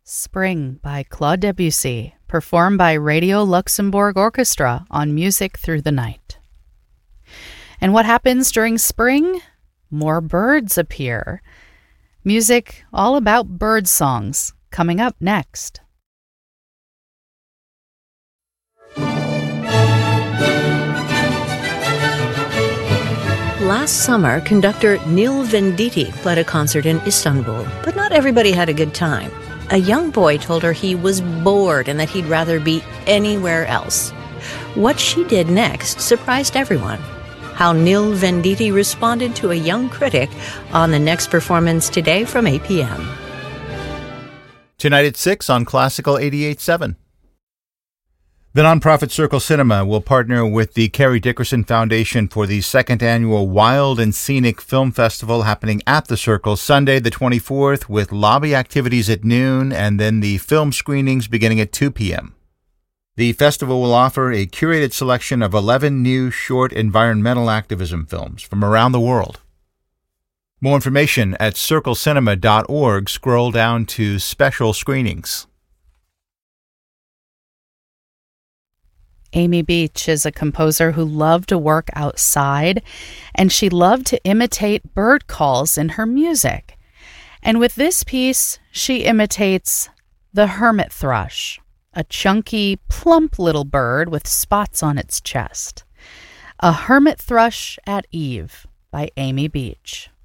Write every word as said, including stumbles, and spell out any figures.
Spring by Claude Debussy, performed by Radio Luxembourg Orchestra on Music Through the Night. And what happens during spring? More birds appear. Music all about bird songs, coming up next. Last summer, conductor Neil Venditti played a concert in Istanbul, but not everybody had a good time. A young boy told her he was bored and that he'd rather be anywhere else. What she did next surprised everyone. How Neil Venditti responded to a young critic on the next performance today from eight p.m. Tonight at six on Classical eighty-eight point seven. The nonprofit Circle Cinema will partner with the Carrie Dickerson Foundation for the second annual Wild and Scenic Film Festival happening at the Circle Sunday the twenty-fourth with lobby activities at noon and then the film screenings beginning at two p.m. The festival will offer a curated selection of eleven new short environmental activism films from around the world. More information at circle cinema dot org. Scroll down to special screenings. Amy Beach is a composer who loved to work outside, and she loved to imitate bird calls in her music. And with this piece, she imitates the hermit thrush, a chunky, plump little bird with spots on its chest. A Hermit Thrush at Eve by Amy Beach.